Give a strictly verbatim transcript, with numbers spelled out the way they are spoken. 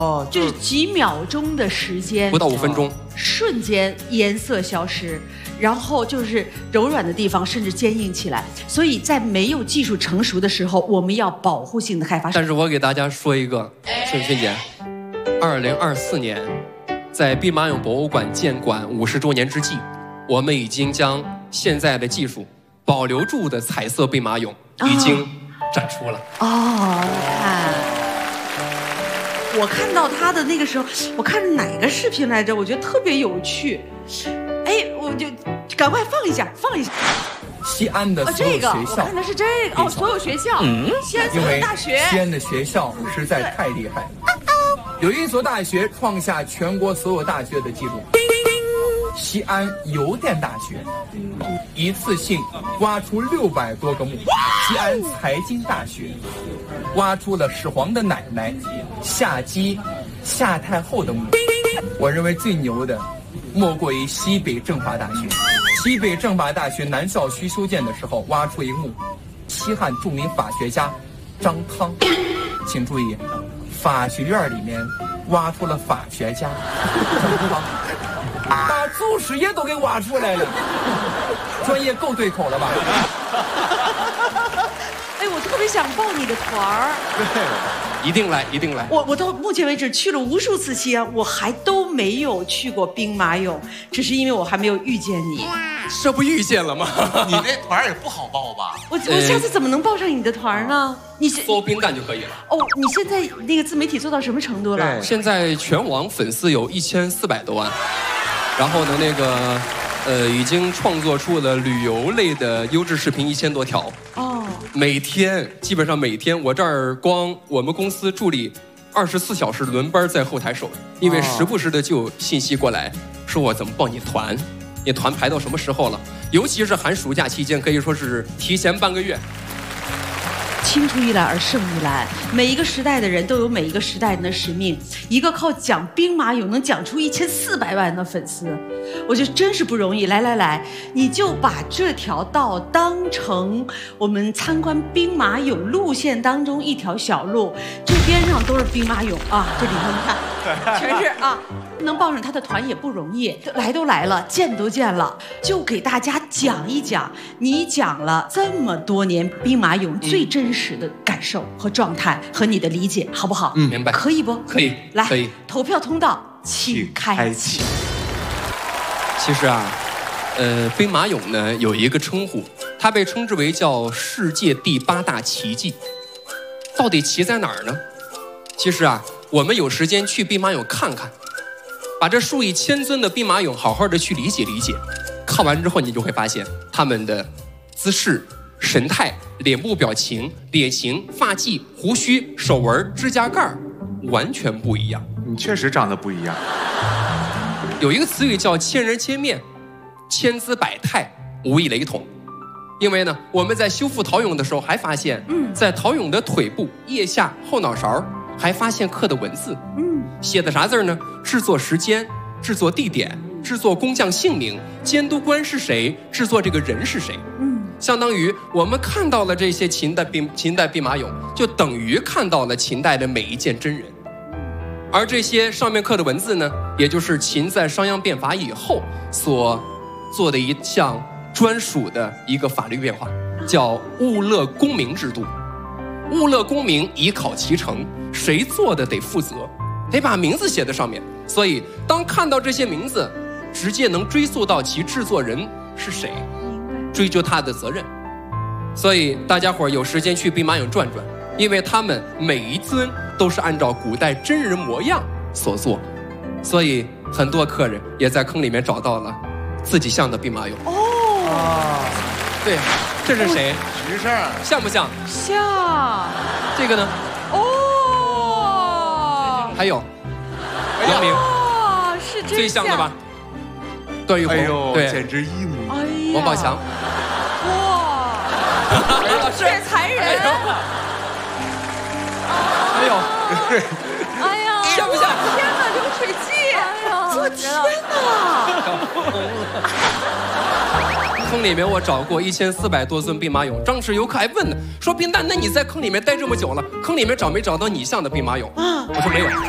哦， 就是几秒钟的时间， 不到五分钟， 瞬间颜色消失，然后就是柔软的地方甚至坚硬起来。所以在没有技术成熟的时候，我们要保护性的开发。 但是我给大家说一个，顺顺姐，二零二四年，在兵马俑博物馆建馆五十周年之际，我们已经将现在的技术保留住的彩色兵马俑已经展出了。 哦，你看。我看到他的那个时候，我看哪个视频来着？我觉得特别有趣，哎，我就赶快放一下，放一下。 西安的所有学校， 哦、这个我看的是这个哦，所有学校，嗯，西安所有大学， 西安的学校实在太厉害，有一所大学创下全国所有大学的记录。西安邮电大学一次性挖出六百多个墓。西安财经大学挖出了始皇的奶奶夏姬夏太后的墓。我认为最牛的莫过于西北政法大学。西北政法大学南校区修建的时候挖出一个墓，西汉著名法学家张汤。请注意，法学院里面挖出了法学家张汤，把祖师爷都给挖出来了，专业够对口了吧？ 哎，我特别想报你的团儿。 对，一定来，一定来。 我我到目前为止去了无数次西安，我还都没有去过兵马俑，只是因为我还没有遇见你。 这不遇见了吗？ 你那团也不好报吧？ 我我下次怎么能报上你的团呢？你搜冰蛋就可以了。 哦，你现在那个自媒体做到什么程度了？ 现在全网粉丝有一千四百多万。然后呢，那个，呃，已经创作出了旅游类的优质视频一千多条。哦。每天基本上每天，我这儿光我们公司助理二十四小时轮班在后台守，因为时不时的就有信息过来，说我怎么报你团，你团排到什么时候了？尤其是寒暑假期间，可以说是提前半个月。 青出于蓝而胜于蓝，每一个时代的人都有每一个时代人的使命。一个靠讲兵马俑能讲出一千四百万的粉丝，我觉得真是不容易。来来来，你就把这条道当成我们参观兵马俑路线当中一条小路，这边上都是兵马俑啊，这里头你看全是啊。能报上他的团也不容易，来都来了，见都见了，就给大家讲一讲。你讲了这么多年兵马俑最真实的感受和状态和你的理解，好不好？ 嗯，明白。 可以不？ 可以。 来， 可以。 投票通道请开启。 其实啊，呃，兵马俑呢有一个称呼，它被称之为叫世界第八大奇迹。到底奇在哪儿呢？其实啊，我们有时间去兵马俑看看。把这数以千尊的兵马俑好好的去理解理解，看完之后你就会发现他们的姿势、神态、脸部表情、脸型、发髻、胡须、手纹、指甲盖完全不一样。 你确实长得不一样。 有一个词语叫千人千面，千姿百态，无一雷同。因为呢，我们在修复陶俑的时候还发现，嗯，在陶俑的腿部、腋下、后脑勺还发现刻的文字，嗯。写的啥字呢？制作时间、制作地点、制作工匠姓名、监督官是谁、制作这个人是谁。嗯，相当于我们看到了这些秦代兵秦代兵马俑，就等于看到了秦代的每一件真人。而这些上面刻的文字呢，也就是秦在商鞅变法以后所做的一项专属的一个法律变化，叫物勒公名制度。物勒公名，以考其成，谁做的得负责。得把名字写在上面，所以当看到这些名字，直接能追溯到其制作人是谁，追究他的责任。所以大家伙有时间去兵马俑转转，因为他们每一尊都是按照古代真人模样所做，所以很多客人也在坑里面找到了自己像的兵马俑。哦，对，这是谁？ 徐胜， 像不像？ 像。 这个呢？哦。还有，姚明， 哦，是真最像的吧？段誉哎呦， 对， 简直一模。 哎呀， 王宝强， 哇，这残忍！ 哎呦， 哎呀， 像不像？ 天哪，流水记！哎呀，我天哪！ 坑里面我找过一千四百多尊兵马俑，当时游客还问呢，说冰蛋，那你在坑里面待这么久了，坑里面找没找到你像的兵马俑？啊，我说没有。